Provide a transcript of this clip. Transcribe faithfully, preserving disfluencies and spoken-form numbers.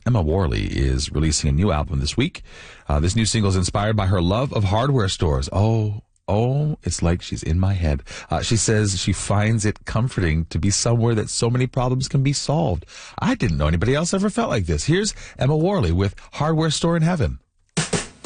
Emma Worley is releasing a new album this week. Uh, this new single is inspired by her love of hardware stores. Oh, oh, it's like she's in my head. Uh, she says she finds it comforting to be somewhere that so many problems can be solved. I didn't know anybody else ever felt like this. Here's Emma Worley with Hardware Store in Heaven.